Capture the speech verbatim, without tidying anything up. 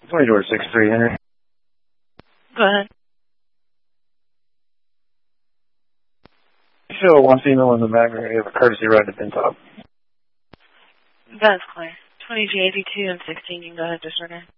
twenty door six three, Henry. Go ahead. Show one female in the back. We have a courtesy ride to Pin Top. That's clear. twenty G eighty-two and sixteen, you can go ahead, disregard.